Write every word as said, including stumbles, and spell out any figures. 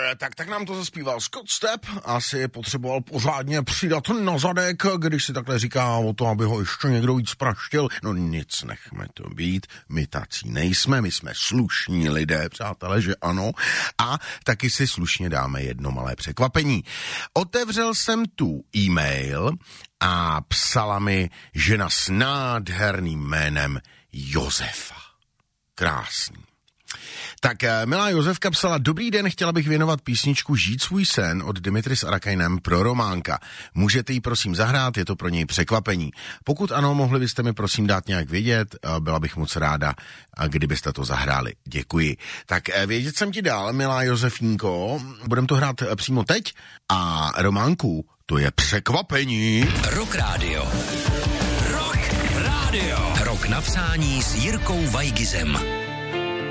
tak, tak nám to zaspíval Scott Stepp, asi potřeboval pořádně přidat na zadek, když si takhle říká o to, aby ho ještě někdo víc praštil. No nic, nechme to být, my tací nejsme, my jsme slušní lidé, přátelé, že ano. A taky si slušně dáme jedno malé překvapení. Otevřel jsem tu e-mail a psala mi žena s nádherným jménem Josefa. Krásný. Tak milá Josefka psala: dobrý den, chtěla bych věnovat písničku Žít svůj sen od Dimitri s Arakajnem pro Románka. Můžete ji prosím zahrát, je to pro něj překvapení. Pokud ano, mohli byste mi prosím dát nějak vědět, byla bych moc ráda, kdybyste to zahráli. Děkuji. Tak vědět jsem ti dal, milá Josefínko, budem to hrát přímo teď a Románku, to je překvapení. Rock Radio. Rock Radio. Rok napsání s Jirkou Vajgizem.